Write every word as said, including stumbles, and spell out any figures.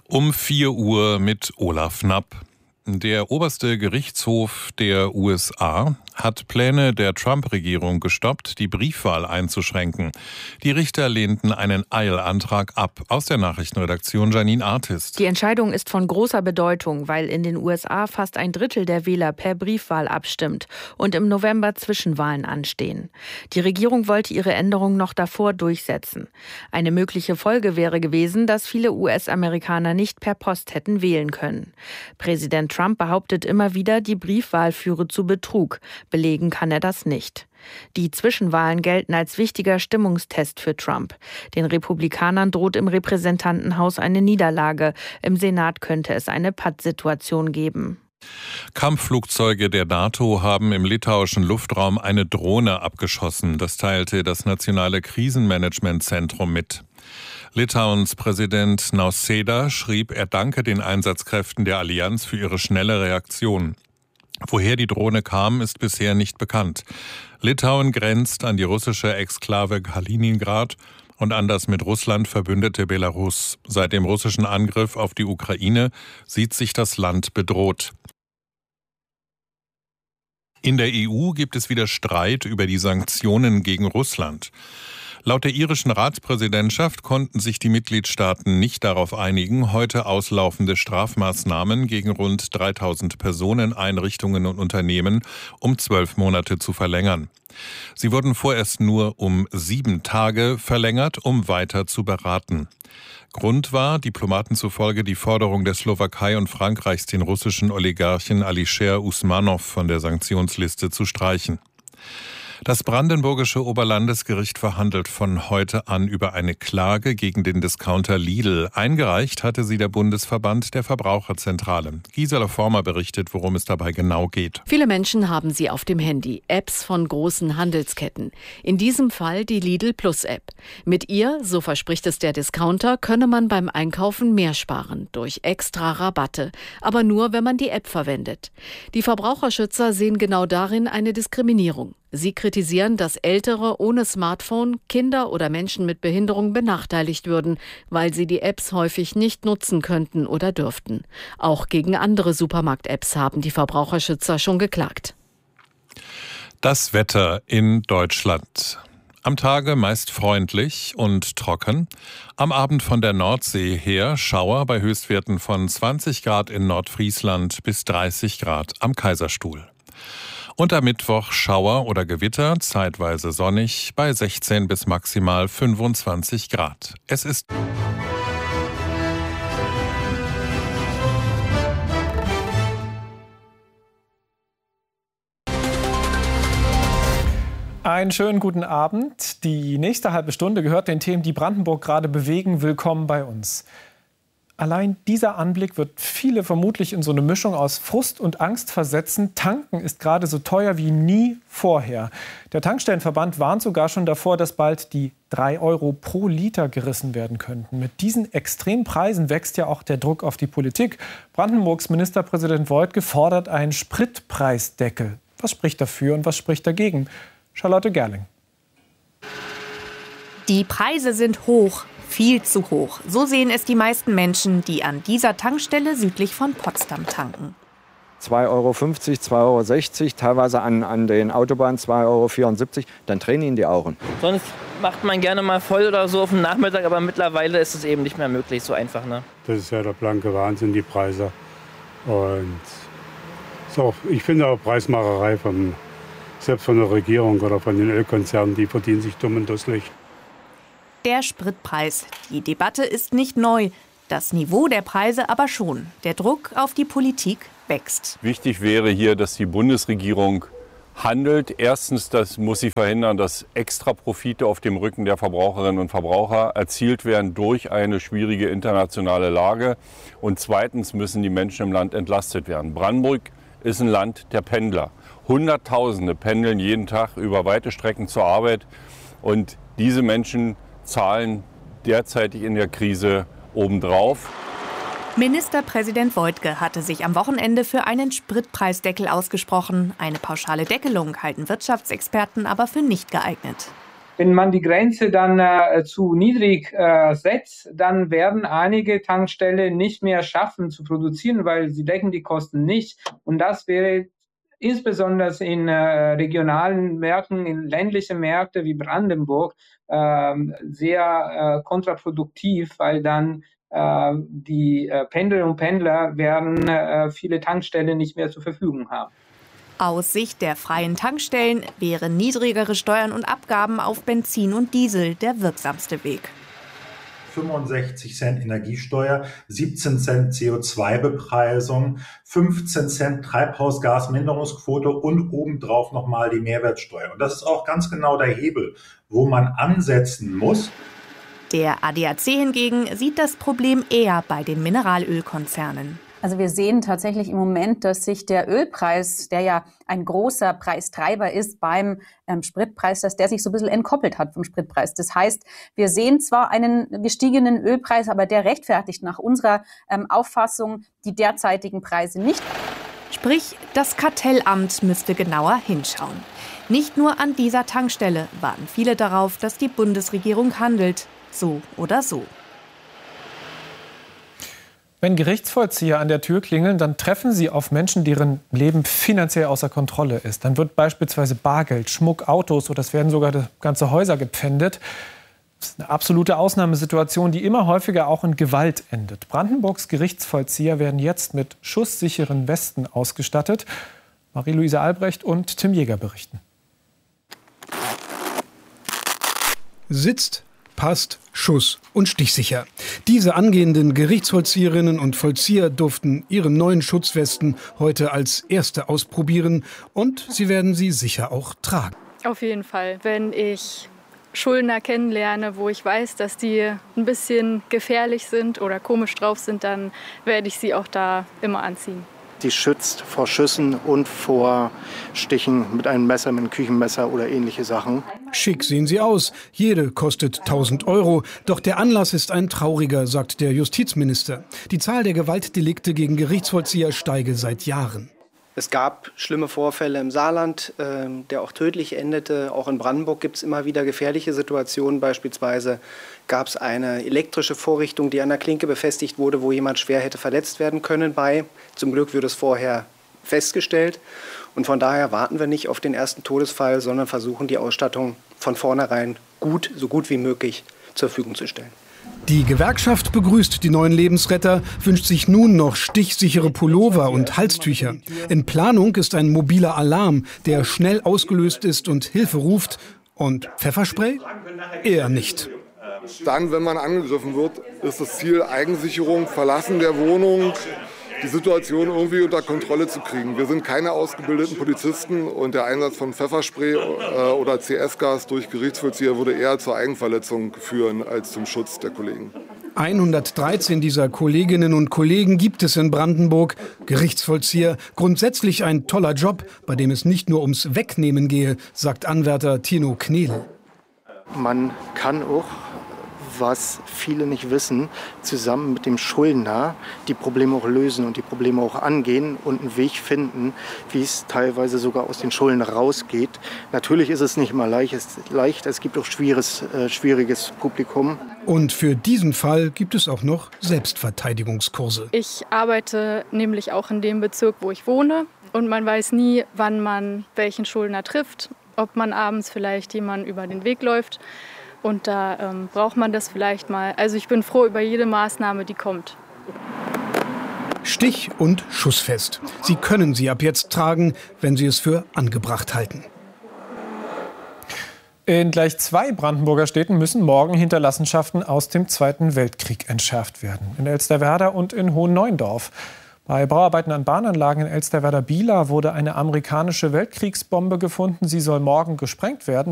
Um vier Uhr mit Olaf Knapp. Der oberste Gerichtshof der U S A hat Pläne der Trump-Regierung gestoppt, die Briefwahl einzuschränken. Die Richter lehnten einen Eilantrag ab. Aus der Nachrichtenredaktion Janine Artist. Die Entscheidung ist von großer Bedeutung, weil in den U S A fast ein Drittel der Wähler per Briefwahl abstimmt und im November Zwischenwahlen anstehen. Die Regierung wollte ihre Änderung noch davor durchsetzen. Eine mögliche Folge wäre gewesen, dass viele U S-Amerikaner nicht per Post hätten wählen können. Präsident Trump behauptet immer wieder, die Briefwahl führe zu Betrug. Belegen kann er das nicht. Die Zwischenwahlen gelten als wichtiger Stimmungstest für Trump. Den Republikanern droht im Repräsentantenhaus eine Niederlage. Im Senat könnte es eine Pattsituation geben. Kampfflugzeuge der NATO haben im litauischen Luftraum eine Drohne abgeschossen. Das teilte das Nationale Krisenmanagementzentrum mit. Litauens Präsident Nausėda schrieb, er danke den Einsatzkräften der Allianz für ihre schnelle Reaktion. Woher die Drohne kam, ist bisher nicht bekannt. Litauen grenzt an die russische Exklave Kaliningrad und an das mit Russland verbündete Belarus. Seit dem russischen Angriff auf die Ukraine sieht sich das Land bedroht. In der E U gibt es wieder Streit über die Sanktionen gegen Russland. Laut der irischen Ratspräsidentschaft konnten sich die Mitgliedstaaten nicht darauf einigen, heute auslaufende Strafmaßnahmen gegen rund dreitausend Personen, Einrichtungen und Unternehmen um zwölf Monate zu verlängern. Sie wurden vorerst nur um sieben Tage verlängert, um weiter zu beraten. Grund war, Diplomaten zufolge, die Forderung der Slowakei und Frankreichs, den russischen Oligarchen Alisher Usmanov von der Sanktionsliste zu streichen. Das brandenburgische Oberlandesgericht verhandelt von heute an über eine Klage gegen den Discounter Lidl. Eingereicht hatte sie der Bundesverband der Verbraucherzentrale. Gisela Former berichtet, worum es dabei genau geht. Viele Menschen haben sie auf dem Handy, Apps von großen Handelsketten. In diesem Fall die Lidl Plus App. Mit ihr, so verspricht es der Discounter, könne man beim Einkaufen mehr sparen, durch extra Rabatte. Aber nur, wenn man die App verwendet. Die Verbraucherschützer sehen genau darin eine Diskriminierung. Sie kritisieren, dass Ältere ohne Smartphone, Kinder oder Menschen mit Behinderung benachteiligt würden, weil sie die Apps häufig nicht nutzen könnten oder dürften. Auch gegen andere Supermarkt-Apps haben die Verbraucherschützer schon geklagt. Das Wetter in Deutschland. Am Tage meist freundlich und trocken. Am Abend von der Nordsee her Schauer bei Höchstwerten von zwanzig Grad in Nordfriesland bis dreißig Grad am Kaiserstuhl. Und am Mittwoch Schauer oder Gewitter, zeitweise sonnig, bei sechzehn bis maximal fünfundzwanzig Grad. Es ist Einen schönen guten Abend. Die nächste halbe Stunde gehört den Themen, die Brandenburg gerade bewegen. Willkommen bei uns. Allein dieser Anblick wird viele vermutlich in so eine Mischung aus Frust und Angst versetzen. Tanken ist gerade so teuer wie nie vorher. Der Tankstellenverband warnt sogar schon davor, dass bald die drei Euro pro Liter gerissen werden könnten. Mit diesen extremen Preisen wächst ja auch der Druck auf die Politik. Brandenburgs Ministerpräsident Woidke fordert einen Spritpreisdeckel. Was spricht dafür und was spricht dagegen? Charlotte Gerling. Die Preise sind hoch. Viel zu hoch. So sehen es die meisten Menschen, die an dieser Tankstelle südlich von Potsdam tanken. zwei Euro fünfzig, zwei Euro sechzig, teilweise an, an den Autobahnen zwei Euro vierundsiebzig. Dann drehen ihnen die Augen. Sonst macht man gerne mal voll oder so auf den Nachmittag, aber mittlerweile ist es eben nicht mehr möglich, so einfach. Ne? Das ist ja der blanke Wahnsinn, die Preise. Und ist auch, ich finde auch Preismacherei, von, selbst von der Regierung oder von den Ölkonzernen, die verdienen sich dumm und dusselig. Der Spritpreis. Die Debatte ist nicht neu. Das Niveau der Preise aber schon. Der Druck auf die Politik wächst. Wichtig wäre hier, dass die Bundesregierung handelt. Erstens, das muss sie verhindern, dass extra Profite auf dem Rücken der Verbraucherinnen und Verbraucher erzielt werden durch eine schwierige internationale Lage. Und zweitens müssen die Menschen im Land entlastet werden. Brandenburg ist ein Land der Pendler. Hunderttausende pendeln jeden Tag über weite Strecken zur Arbeit. Und diese Menschen zahlen derzeitig in der Krise obendrauf. Ministerpräsident Woidke hatte sich am Wochenende für einen Spritpreisdeckel ausgesprochen. Eine pauschale Deckelung halten Wirtschaftsexperten aber für nicht geeignet. Wenn man die Grenze dann äh, zu niedrig äh, setzt, dann werden einige Tankstellen nicht mehr schaffen zu produzieren, weil sie decken die Kosten nicht. Und das wäre insbesondere in äh, regionalen Märkten, in ländlichen Märkten wie Brandenburg, äh, sehr äh, kontraproduktiv, weil dann äh, die äh, Pendler und Pendler werden äh, viele Tankstellen nicht mehr zur Verfügung haben. Aus Sicht der freien Tankstellen wären niedrigere Steuern und Abgaben auf Benzin und Diesel der wirksamste Weg. fünfundsechzig Cent Energiesteuer, siebzehn Cent C O zwei Bepreisung, fünfzehn Cent Treibhausgasminderungsquote und obendrauf nochmal die Mehrwertsteuer. Und das ist auch ganz genau der Hebel, wo man ansetzen muss. Der A D A C hingegen sieht das Problem eher bei den Mineralölkonzernen. Also wir sehen tatsächlich im Moment, dass sich der Ölpreis, der ja ein großer Preistreiber ist beim ähm, Spritpreis, dass der sich so ein bisschen entkoppelt hat vom Spritpreis. Das heißt, wir sehen zwar einen gestiegenen Ölpreis, aber der rechtfertigt nach unserer ähm, Auffassung die derzeitigen Preise nicht. Sprich, das Kartellamt müsste genauer hinschauen. Nicht nur an dieser Tankstelle warten viele darauf, dass die Bundesregierung handelt, so oder so. Wenn Gerichtsvollzieher an der Tür klingeln, dann treffen sie auf Menschen, deren Leben finanziell außer Kontrolle ist. Dann wird beispielsweise Bargeld, Schmuck, Autos oder es werden sogar ganze Häuser gepfändet. Das ist eine absolute Ausnahmesituation, die immer häufiger auch in Gewalt endet. Brandenburgs Gerichtsvollzieher werden jetzt mit schusssicheren Westen ausgestattet. Marie-Louise Albrecht und Tim Jäger berichten. Sitzt, passt, Schuss und stichsicher. Diese angehenden Gerichtsvollzieherinnen und Vollzieher durften ihre neuen Schutzwesten heute als erste ausprobieren und sie werden sie sicher auch tragen. Auf jeden Fall. Wenn ich Schuldner kennenlerne, wo ich weiß, dass die ein bisschen gefährlich sind oder komisch drauf sind, dann werde ich sie auch da immer anziehen. Die schützt vor Schüssen und vor Stichen mit einem Messer, mit einem Küchenmesser oder ähnliche Sachen. Schick sehen sie aus. Jede kostet tausend Euro. Doch der Anlass ist ein trauriger, sagt der Justizminister. Die Zahl der Gewaltdelikte gegen Gerichtsvollzieher steige seit Jahren. Es gab schlimme Vorfälle im Saarland, äh, der auch tödlich endete. Auch in Brandenburg gibt es immer wieder gefährliche Situationen. Beispielsweise gab es eine elektrische Vorrichtung, die an der Klinke befestigt wurde, wo jemand schwer hätte verletzt werden können bei. Zum Glück wird es vorher festgestellt. Und von daher warten wir nicht auf den ersten Todesfall, sondern versuchen, die Ausstattung von vornherein gut, so gut wie möglich zur Verfügung zu stellen. Die Gewerkschaft begrüßt die neuen Lebensretter, wünscht sich nun noch stichsichere Pullover und Halstücher. In Planung ist ein mobiler Alarm, der schnell ausgelöst ist und Hilfe ruft. Und Pfefferspray? Eher nicht. Dann, wenn man angegriffen wird, ist das Ziel Eigensicherung, Verlassen der Wohnung, die Situation irgendwie unter Kontrolle zu kriegen. Wir sind keine ausgebildeten Polizisten und der Einsatz von Pfefferspray äh, oder C S-Gas durch Gerichtsvollzieher würde eher zur Eigenverletzung führen als zum Schutz der Kollegen. hundertdreizehn dieser Kolleginnen und Kollegen gibt es in Brandenburg. Gerichtsvollzieher, grundsätzlich ein toller Job, bei dem es nicht nur ums Wegnehmen gehe, sagt Anwärter Tino Knedel. Man kann auch, was viele nicht wissen, zusammen mit dem Schuldner die Probleme auch lösen und die Probleme auch angehen und einen Weg finden, wie es teilweise sogar aus den Schulden rausgeht. Natürlich ist es nicht immer leicht, es gibt auch schwieriges, äh, schwieriges Publikum. Und für diesen Fall gibt es auch noch Selbstverteidigungskurse. Ich arbeite nämlich auch in dem Bezirk, wo ich wohne und man weiß nie, wann man welchen Schuldner trifft, ob man abends vielleicht jemanden über den Weg läuft. Und da ähm, braucht man das vielleicht mal. Also ich bin froh über jede Maßnahme, die kommt. Stich- und schussfest. Sie können sie ab jetzt tragen, wenn Sie es für angebracht halten. In gleich zwei Brandenburger Städten müssen morgen Hinterlassenschaften aus dem Zweiten Weltkrieg entschärft werden. In Elsterwerda und in Hohenneuendorf. Bei Bauarbeiten an Bahnanlagen in Elsterwerda-Bieler wurde eine amerikanische Weltkriegsbombe gefunden. Sie soll morgen gesprengt werden.